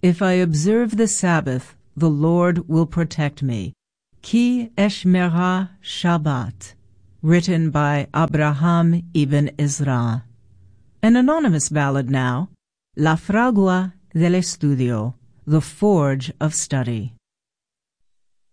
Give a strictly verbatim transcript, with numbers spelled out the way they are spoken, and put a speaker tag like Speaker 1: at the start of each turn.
Speaker 1: If I observe the Sabbath, the Lord will protect me. Ki eshmera Shabbat, written by Abraham ibn Ezra. An anonymous ballad now, La Fragua del Estudio, the Forge of Study.